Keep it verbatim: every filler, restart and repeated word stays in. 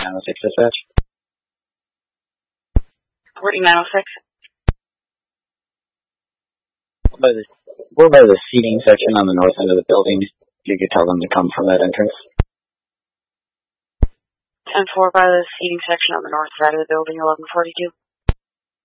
nine oh six dispatch. forty-nine oh six. By the, we're by the seating section on the north end of the building. You could tell them to come from that entrance. ten four by the seating section on the north side of the building, eleven forty-two.